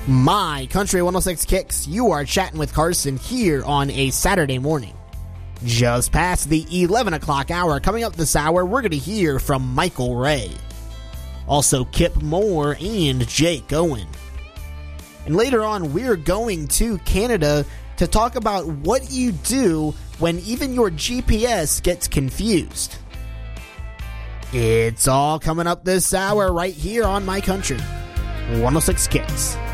My Country 106 Kicks, you are chatting with Carson here on a Saturday morning. Just past the 11 o'clock hour, coming up this hour, we're going to hear from Michael Ray. Also Kip Moore and Jake Owen. And later on, we're going to Canada to talk about what you do when even your GPS gets confused. It's all coming up this hour right here on My Country 106 Kicks.